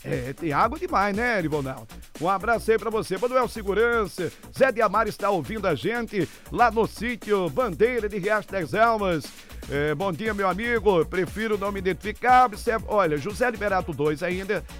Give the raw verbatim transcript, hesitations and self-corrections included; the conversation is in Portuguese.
É, tem água demais, né, Ribonaldo? Um abraço aí pra você. Manuel Segurança, Zé de Amar está ouvindo a gente lá no sítio Bandeira de Riacho das Almas. É, bom dia, meu amigo. Prefiro não me identificar. Observe, olha, José Liberato dois ainda